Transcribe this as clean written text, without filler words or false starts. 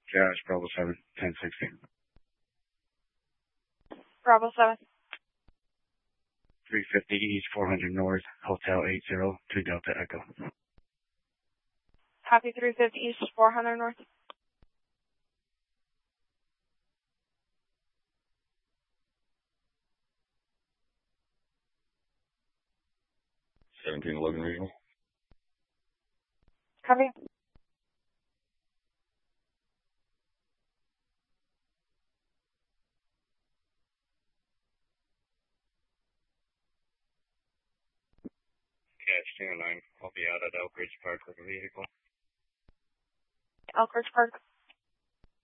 Jazz Bravo 7, 1016. Bravo 7. 350 East, 400 North, Hotel 80, 2 Delta Echo. Copy 350 East, 400 North. Logan Regional. Copy. Catch 209. I'll be out at Elkridge Park with a vehicle. Elkridge Park.